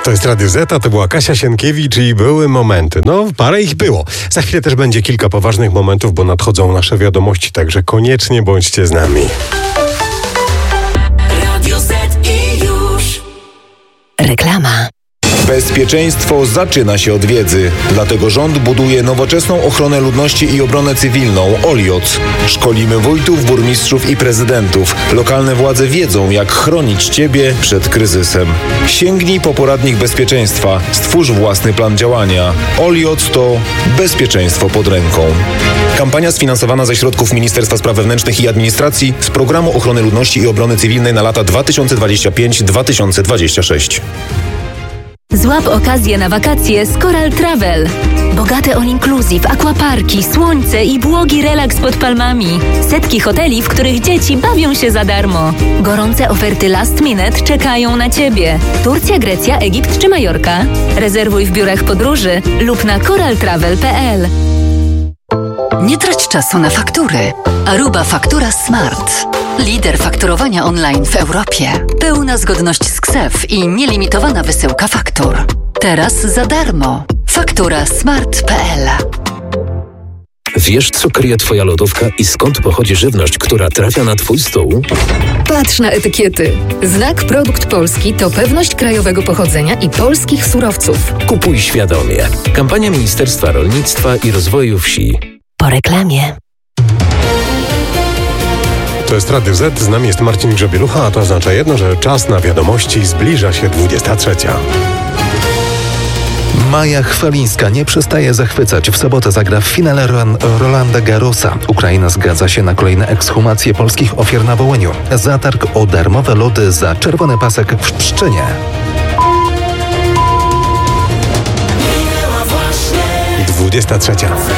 To jest Radio Z, a to była Kasia Sienkiewicz i były momenty. No, parę ich było. Za chwilę też będzie kilka poważnych momentów, bo nadchodzą nasze wiadomości, także koniecznie bądźcie z nami. Radio Z i już. Reklama. Bezpieczeństwo zaczyna się od wiedzy. Dlatego rząd buduje nowoczesną ochronę ludności i obronę cywilną OLIOC. Szkolimy wójtów, burmistrzów i prezydentów. Lokalne władze wiedzą, jak chronić Ciebie przed kryzysem. Sięgnij po poradnik bezpieczeństwa. Stwórz własny plan działania. OLIOC to bezpieczeństwo pod ręką. Kampania sfinansowana ze środków Ministerstwa Spraw Wewnętrznych i Administracji z Programu Ochrony Ludności i Obrony Cywilnej na lata 2025-2026. Złap okazję na wakacje z Coral Travel. Bogate all-inclusive, aquaparki, słońce i błogi relaks pod palmami. Setki hoteli, w których dzieci bawią się za darmo. Gorące oferty last minute czekają na Ciebie. Turcja, Grecja, Egipt czy Majorka? Rezerwuj w biurach podróży lub na coraltravel.pl. Nie trać czasu na faktury. Aruba Faktura Smart. Lider fakturowania online w Europie. Pełna zgodność z KSeF i nielimitowana wysyłka faktur. Teraz za darmo. fakturasmart.pl. Wiesz, co kryje Twoja lodówka i skąd pochodzi żywność, która trafia na Twój stół? Patrz na etykiety. Znak Produkt Polski to pewność krajowego pochodzenia i polskich surowców. Kupuj świadomie. Kampania Ministerstwa Rolnictwa i Rozwoju Wsi. Po reklamie. To jest Radio Z, z nami jest Marcin Grzebielucha, a to oznacza jedno, że czas na wiadomości, zbliża się 23. Maja Chwalińska nie przestaje zachwycać. W sobotę zagra w finale Rolanda Garrosa. Ukraina zgadza się na kolejne ekshumacje polskich ofiar na Wołyniu. Zatarg o darmowe lody za czerwony pasek w Pszczynie. 23.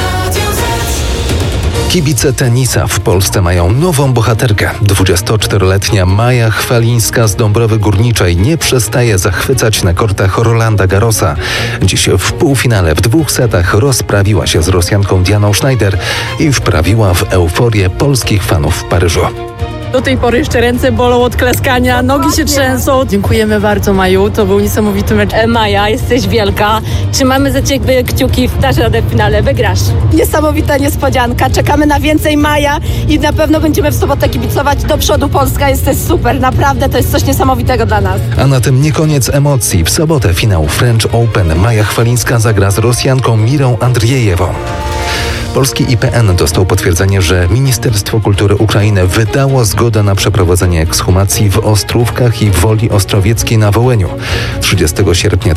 Kibice tenisa w Polsce mają nową bohaterkę. 24-letnia Maja Chwalińska z Dąbrowy Górniczej nie przestaje zachwycać na kortach Rolanda Garrosa. Dziś w półfinale w 2 setach rozprawiła się z Rosjanką Dianą Schneider i wprawiła w euforię polskich fanów w Paryżu. Do tej pory jeszcze ręce bolą od klaskania, nogi się trzęsą. Dziękujemy bardzo, Maju, to był niesamowity mecz. Maja, jesteś wielka. Trzymamy za Ciebie kciuki, dasz radę w finale, wygrasz. Niesamowita niespodzianka, czekamy na więcej, Maja, i na pewno będziemy w sobotę kibicować. Do przodu Polska, jesteś super, naprawdę to jest coś niesamowitego dla nas. A na tym nie koniec emocji. W sobotę finał French Open. Maja Chwalińska zagra z Rosjanką Mirą Andrzejewą. Polski IPN dostał potwierdzenie, że Ministerstwo Kultury Ukrainy wydało zgodę na przeprowadzenie ekshumacji w Ostrówkach i Woli Ostrowieckiej na Wołyniu. 30 sierpnia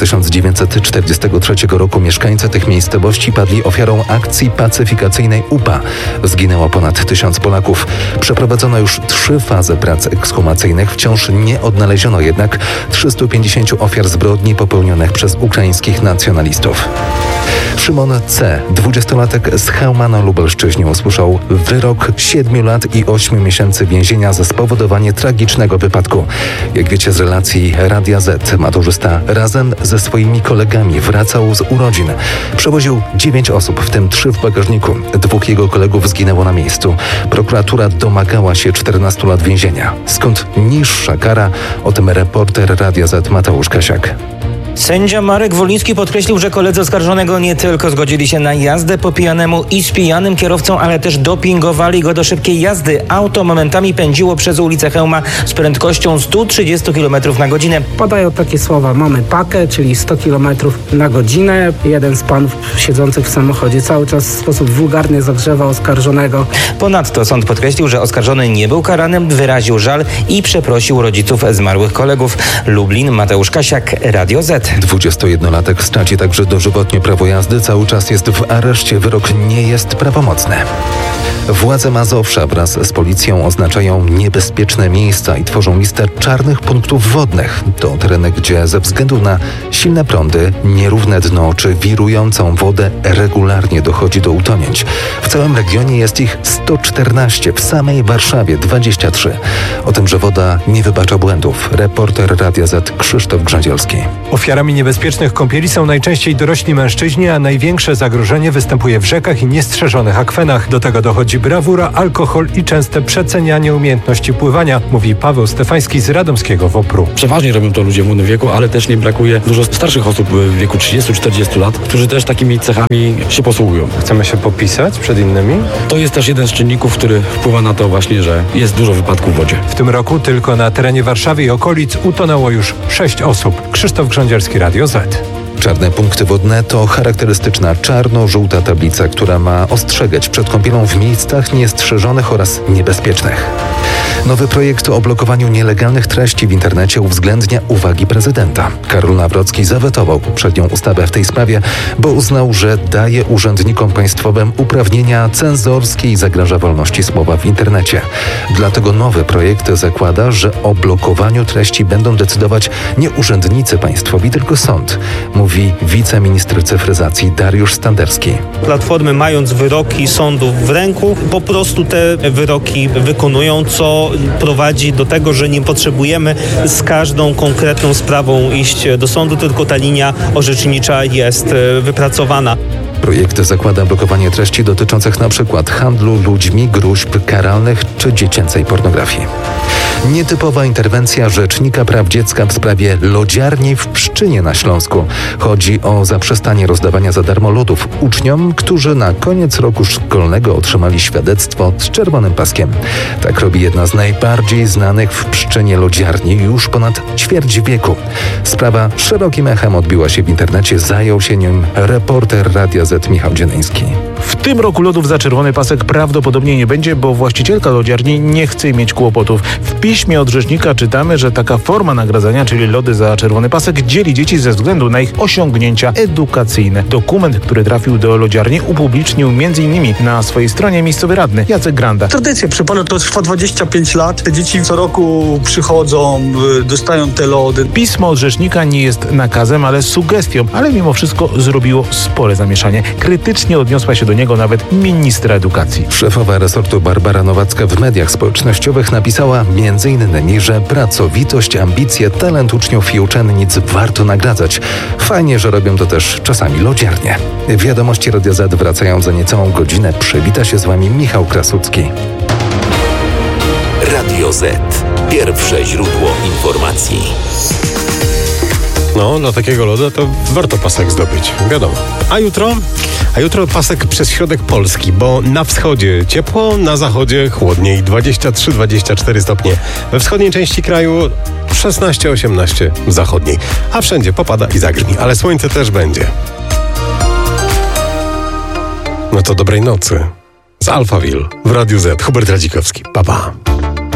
1943 roku mieszkańcy tych miejscowości padli ofiarą akcji pacyfikacyjnej UPA. Zginęło ponad 1000 Polaków. Przeprowadzono już 3 fazy prac ekshumacyjnych. Wciąż nie odnaleziono jednak 350 ofiar zbrodni popełnionych przez ukraińskich nacjonalistów. Szymon C., 20-latek z Chełma na Lubelszczyźnie, usłyszał wyrok 7 lat i 8 miesięcy więzienia za spowodowanie tragicznego wypadku. Jak wiecie z relacji Radia Z, maturzysta razem ze swoimi kolegami wracał z urodzin. Przewoził 9 osób, w tym 3 w bagażniku. 2 jego kolegów zginęło na miejscu. Prokuratura domagała się 14 lat więzienia. Skąd niższa kara? O tym reporter Radia Z Mateusz Kasiak. Sędzia Marek Woliński podkreślił, że koledzy oskarżonego nie tylko zgodzili się na jazdę po pijanemu i z pijanym kierowcą, ale też dopingowali go do szybkiej jazdy. Auto momentami pędziło przez ulicę Chełma z prędkością 130 km na godzinę. Padają takie słowa: mamy pakę, czyli 100 km na godzinę. Jeden z panów siedzących w samochodzie cały czas w sposób wulgarny zagrzewał oskarżonego. Ponadto sąd podkreślił, że oskarżony nie był karany, wyraził żal i przeprosił rodziców zmarłych kolegów. Lublin, Mateusz Kasiak, Radio Z. 21-latek straci także dożywotnie prawo jazdy. Cały czas jest w areszcie. Wyrok nie jest prawomocny. Władze Mazowsza wraz z policją oznaczają niebezpieczne miejsca i tworzą listę czarnych punktów wodnych. To tereny, gdzie ze względu na silne prądy, nierówne dno czy wirującą wodę regularnie dochodzi do utonięć. W całym regionie jest ich 114, w samej Warszawie 23. O tym, że woda nie wybacza błędów, reporter Radia Z Krzysztof Grządzielski. Ofiarami Ofiarami niebezpiecznych kąpieli są najczęściej dorośli mężczyźni, a największe zagrożenie występuje w rzekach i niestrzeżonych akwenach. Do tego dochodzi brawura, alkohol i częste przecenianie umiejętności pływania, mówi Paweł Stefański z radomskiego WOPR-u. Przeważnie robią to ludzie w młodym wieku, ale też nie brakuje dużo starszych osób w wieku 30-40 lat, którzy też takimi cechami się posługują. Chcemy się popisać przed innymi? To jest też jeden z czynników, który wpływa na to właśnie, że jest dużo wypadków w wodzie. W tym roku tylko na terenie Warszawy i okolic utonęło już 6 osób. Krzysztof Grządzielski, Radio Z. Czarne punkty wodne to charakterystyczna czarno-żółta tablica, która ma ostrzegać przed kąpielą w miejscach niestrzeżonych oraz niebezpiecznych. Nowy projekt o blokowaniu nielegalnych treści w internecie uwzględnia uwagi prezydenta. Karol Nawrocki zawetował poprzednią ustawę w tej sprawie, bo uznał, że daje urzędnikom państwowym uprawnienia cenzorskie i zagraża wolności słowa w internecie. Dlatego nowy projekt zakłada, że o blokowaniu treści będą decydować nie urzędnicy państwowi, tylko sąd, mówi wiceminister cyfryzacji Dariusz Standerski. Platformy, mając wyroki sądów w ręku, po prostu te wyroki wykonują, co prowadzi do tego, że nie potrzebujemy z każdą konkretną sprawą iść do sądu, tylko ta linia orzecznicza jest wypracowana. Projekt zakłada blokowanie treści dotyczących np. handlu ludźmi, gruźb karalnych czy dziecięcej pornografii. Nietypowa interwencja Rzecznika Praw Dziecka w sprawie lodziarni w Pszczynie na Śląsku. Chodzi o zaprzestanie rozdawania za darmo lodów uczniom, którzy na koniec roku szkolnego otrzymali świadectwo z czerwonym paskiem. Tak robi jedna z najbardziej znanych w Pszczynie lodziarni już ponad ćwierć wieku. Sprawa szerokim echem odbiła się w internecie, zajął się nim reporter Radia Z Michał Dzieneński. W tym roku lodów za czerwony pasek prawdopodobnie nie będzie, bo właścicielka lodziarni nie chce mieć kłopotów. W piśmie od rzecznika czytamy, że taka forma nagradzania, czyli lody za czerwony pasek, dzieli dzieci ze względu na ich osiągnięcia edukacyjne. Dokument, który trafił do lodziarni, upublicznił m.in. na swojej stronie miejscowy radny Jacek Granda. Tradycja, przypomnę, to trwa 25 lat. Te dzieci co roku przychodzą, dostają te lody. Pismo od rzecznika nie jest nakazem, ale sugestią, ale mimo wszystko zrobiło spore zamieszanie. Krytycznie odniosła się do niego nawet ministra edukacji. Szefowa resortu Barbara Nowacka w mediach społecznościowych napisała m.in., że pracowitość, ambicje, talent uczniów i uczennic warto nagradzać. Fajnie, że robią to też czasami lodziarnie. Wiadomości Radia Z wracają za niecałą godzinę. Przywita się z wami Michał Krasucki. Radio Z. Pierwsze źródło informacji. No, dla takiego lodu to warto pasek zdobyć, wiadomo. A jutro pasek przez środek Polski, bo na wschodzie ciepło, na zachodzie chłodniej, 23-24 stopnie. We wschodniej części kraju 16-18 w zachodniej. A wszędzie popada i zagrzmi, ale słońce też będzie. No to dobrej nocy. Z Alphaville w Radiu Z. Hubert Radzikowski. Pa, pa.